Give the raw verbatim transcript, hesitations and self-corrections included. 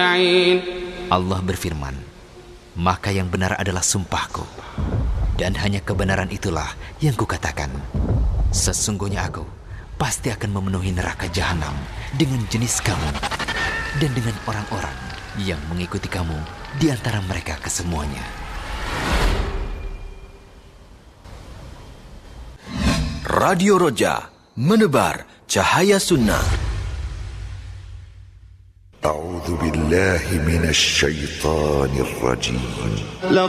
Allah berfirman, maka yang benar adalah sumpahku, dan hanya kebenaran itulah yang kukatakan. Sesungguhnya aku pasti akan memenuhi neraka jahanam dengan jenis kamu dan dengan orang-orang yang mengikuti kamu di antara mereka kesemuanya. Radio Roja, menebar cahaya sunnah. A'udzu billahi minasy syaithanir rajim.